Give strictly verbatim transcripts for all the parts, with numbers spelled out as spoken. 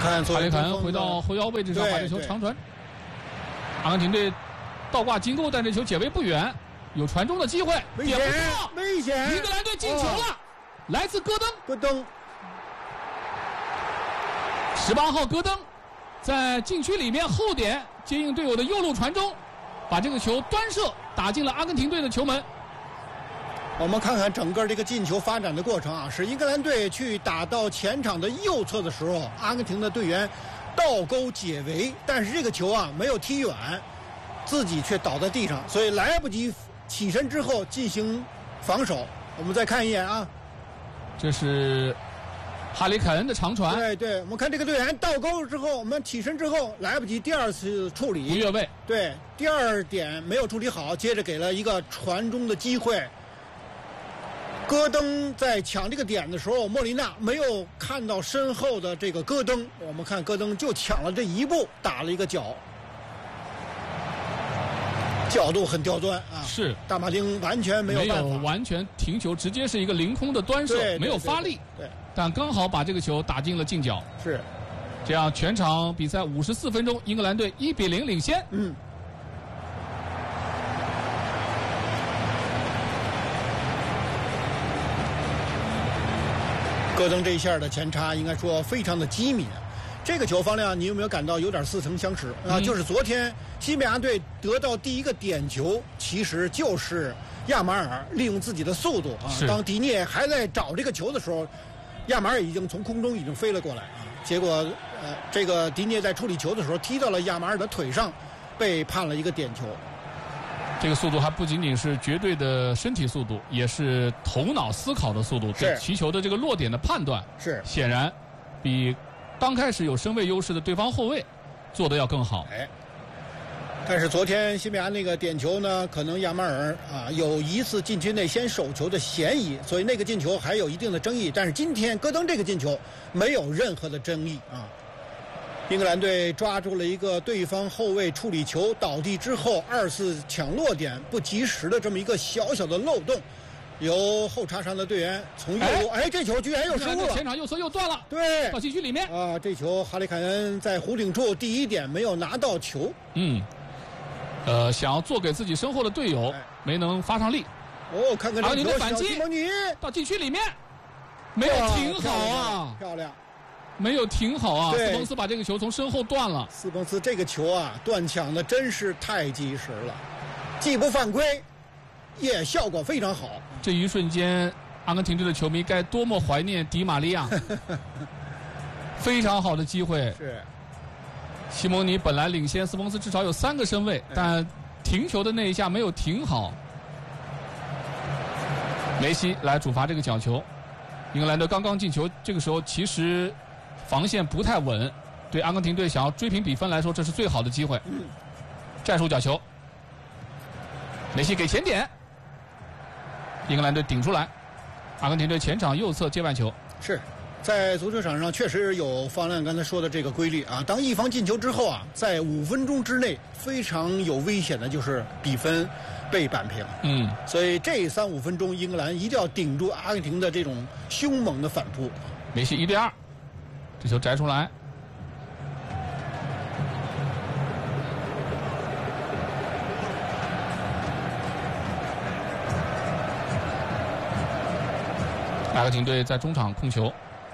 看哈里凯恩回到后腰位置上，把这球长传。阿根廷队倒挂金钩，但这球解围不远，有传中的机会，点不到， 危险！ 英格兰队进球了，哦、来自戈登。 戈登， 十八号戈登在禁区里面后点接应队友的右路传中，把这个球端射打进了阿根廷队的球门。 我们看看整个这个进球发展的过程啊，是英格兰队去打到前场的右侧的时候，阿根廷的队员倒钩解围，但是这个球啊没有踢远，自己却倒在地上，所以来不及起身之后进行防守。我们再看一眼啊， 这是哈里凯恩的长传。 对对，我们看这个队员倒钩之后，我们起身之后来不及第二次处理， 不越位。 对，第二点没有处理好，接着给了一个传中的机会。戈登在抢这个点的时候，莫里纳没有看到身后的这个戈登，我们看戈登就抢了这一步，打了一个脚，角度很刁钻啊。 是， 大马丁完全没有办法， 没有完全停球，直接是一个凌空的端射，没有发力。 对， 但刚好把这个球打进了近角。 是， 这样全场比赛五十四分钟，英格兰队一比零领先。 嗯。戈登这一下的前插应该说非常的机敏，这个球方量你有没有感到有点似曾相识啊？ 嗯、 就是昨天西班牙队得到第一个点球，其实就是亚马尔利用自己的速度啊，当迪涅还在找这个球的时候，亚马尔已经从空中已经飞了过来啊，结果呃这个迪涅在处理球的时候踢到了亚马尔的腿上，被判了一个点球。 这个速度还不仅仅是绝对的身体速度，也是头脑思考的速度，对其球的这个落点的判断是显然比刚开始有身位优势的对方后卫做得要更好。 哎，但是昨天西班牙那个点球呢，可能亚马尔啊有一次禁区内先手球的嫌疑，所以那个进球还有一定的争议。但是今天戈登这个进球没有任何的争议啊。英格兰队抓住了一个对方后卫处理球倒地之后二次抢落点不及时的这么一个小小的漏洞，由后插上的队员从右路，哎，哎这球居然又失误了， 前场右侧又断了， 对， 到禁区里面啊，这球哈里凯恩在弧顶处第一点没有拿到球， 嗯，呃，想要做给自己身后的队友，哎、没能发上力。 哦，看看这球，反击， 尼到禁区里面没有停好啊， 漂亮。 没有停好啊！斯彭斯把这个球从身后断了。 斯彭斯这个球啊，断抢的真是太及时了，既不犯规，也效果非常好。 这一瞬间，阿根廷队的球迷该多么怀念迪玛利亚！非常好的机会。 是。 西蒙尼本来领先斯彭斯至少有三个身位，哎、但停球的那一下没有停好。梅西来主罚这个角球。英格兰队刚刚进球，这个时候其实防线不太稳，对阿根廷队想要追平比分来说，这是最好的机会。 嗯、 战术角球，梅西给前点，英格兰队顶出来，阿根廷队前场右侧接bàn球。 是在足球场上确实有方亮刚才说的这个规律啊，当一方进球之后啊，在五分钟之内非常有危险的就是比分被扳平。 嗯， 所以这三五分钟英格兰一定要顶住阿根廷的这种凶猛的反扑。 梅西一对二，这球摘出来。阿根廷队在中场控球，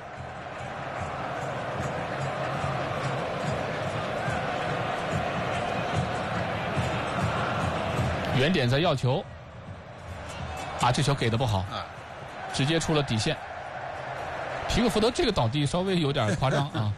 远点在要球，啊，这球给的不好啊，直接出了底线。皮克福德这个倒地稍微有点夸张啊。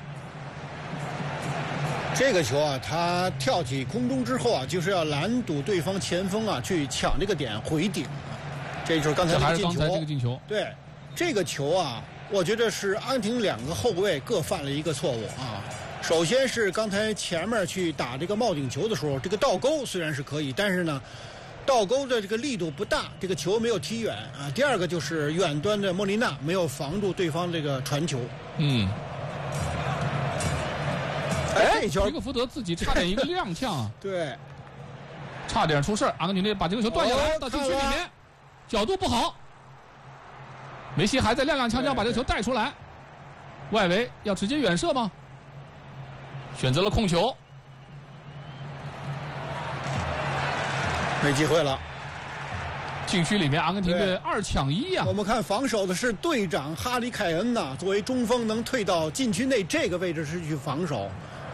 这个球啊，他跳起空中之后啊，就是要拦堵对方前锋啊，去抢这个点回顶。这就是刚才还是刚才这个进球。 对，这个球啊，我觉得是阿根廷两个后卫各犯了一个错误啊。首先是刚才前面去打这个帽顶球的时候，这个倒钩虽然是可以，但是呢，倒钩的这个力度不大，这个球没有踢远啊。第二个就是远端的莫莉纳没有防住对方这个传球。 嗯。 哎，球皮克福德自己差点一个踉跄啊。 对。 差点出事，阿根廷队把这个球断下来， 哦、 到禁区里面，角度不好。梅西还在踉踉跄跄把这个球带出来，外围要直接远射吗？ 选择了控球， 没机会了。 禁区里面，阿根廷队二抢一呀、啊！ 我们看防守的是队长哈里凯恩呐，作为中锋能退到禁区内这个位置是去防守。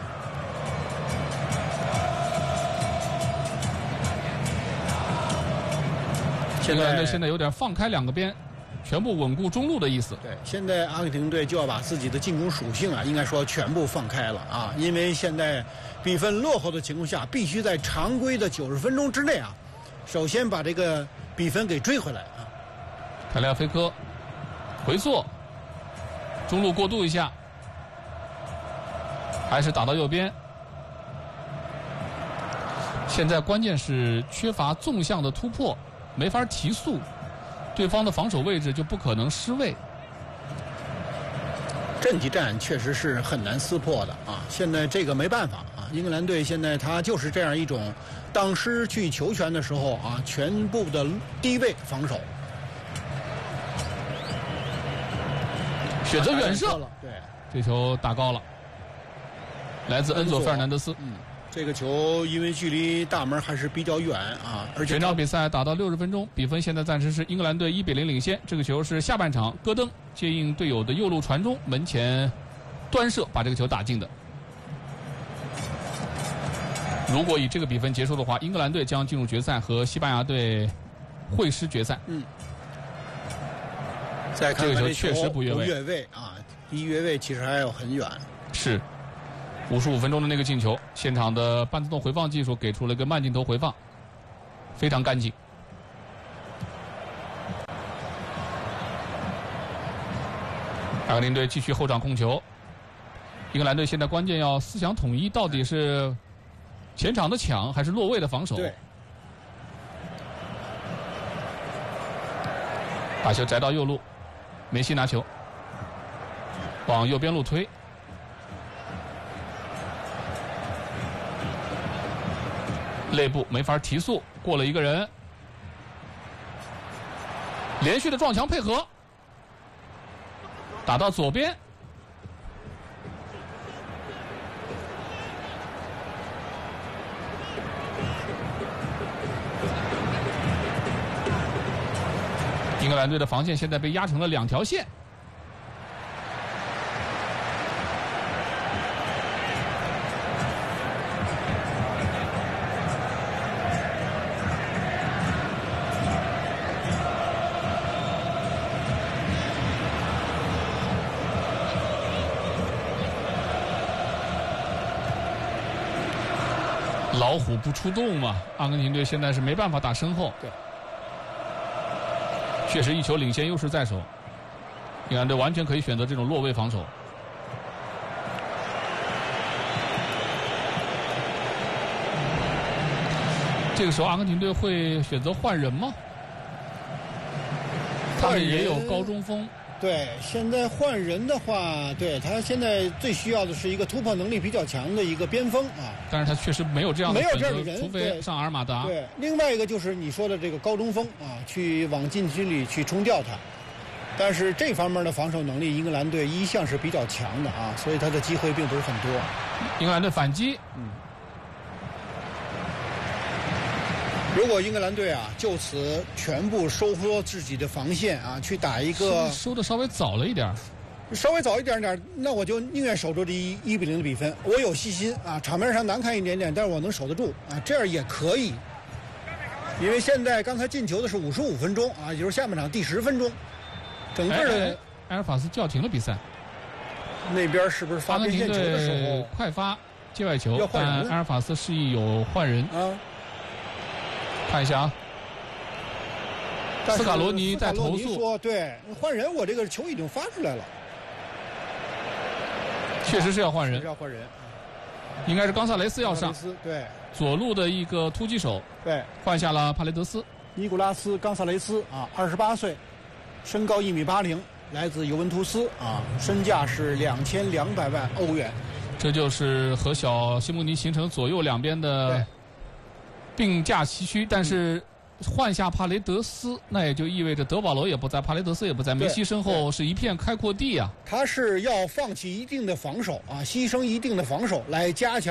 英格兰队现在有点放开两个边，全部稳固中路的意思。 对，现在阿根廷队就要把自己的进攻属性啊，应该说全部放开了啊，因为现在比分落后的情况下，必须在常规的九十分钟之内啊，首先把这个比分给追回来啊。 泰利亚菲科回溯，中路过渡一下，还是打到右边。现在关键是缺乏纵向的突破，没法提速，对方的防守位置就不可能失位。 阵地战确实是很难撕破的啊！现在这个没办法啊，英格兰队现在他就是这样一种，当失去球权的时候啊，全部的低位防守， 选择远射， 对， 这球打高了，来自恩佐·费尔南德斯。 嗯，这个球因为距离大门还是比较远啊，而且全场比赛打到六十分钟，比分现在暂时是英格兰队一比零领先。这个球是下半场戈登接应队友的右路传中，门前端射把这个球打进的。如果以这个比分结束的话，英格兰队将进入决赛，和西班牙队会师决赛。 嗯。再看看这个球确实不越位， 不越位啊，离越位其实还有很远。 是。五十五分钟的那个进球，现场的半自动回放技术给出了一个慢镜头回放，非常干净。阿根廷队继续后场控球，英格兰队现在关键要思想统一，到底是前场的抢还是落位的防守？ 对。 把球摘到右路，梅西拿球，往右边路推。内部没法提速，过了一个人，连续的撞墙配合，打到左边，英格兰队的防线现在被压成了两条线。老虎不出动嘛，阿根廷队现在是没办法打身后。 对， 确实一球领先优势在手，英格兰队完全可以选择这种落位防守。这个时候阿根廷队会选择换人吗？他们也有高中锋。 对，现在换人的话，对他现在最需要的是一个突破能力比较强的一个边锋啊。 但是他确实没有这样的没有这样的人， 除非上阿尔马达。 对，另外一个就是你说的这个高中锋啊，去往禁区里去冲掉他。但是这方面的防守能力，英格兰队一向是比较强的啊，所以他的机会并不是很多。 英格兰队反击， 嗯。如果英格兰队啊就此全部收缩自己的防线啊，去打一个收, 收的稍微早了一点， 稍微早一点点，那我就宁愿守住这一一比零的比分。我有信心啊，场面上难看一点点，但是我能守得住啊，这样也可以。因为现在刚才进球的是五十五分钟啊，也就是下半场第十分钟，整个的埃埃尔法斯叫停了比赛。 那边是不是发边线球的时候快发界外球？但埃尔法斯示意有换人啊。 看一下啊，斯卡罗尼在投诉说：“对，换人，我这个球已经发出来了。” 确实是要换人， 要换人， 应该是冈萨雷斯要上。 对， 左路的一个突击手， 对， 换下了帕雷德斯。 尼古拉斯·冈萨雷斯啊，二十八岁，身高一米八零，来自尤文图斯啊，身价是两千两百万欧元。 这就是和小西蒙尼形成左右两边的并驾齐驱，但是换下帕雷德斯，那也就意味着德保罗也不在，帕雷德斯也不在，梅西身后是一片开阔地啊。 他是要放弃一定的防守啊，牺牲一定的防守来加强。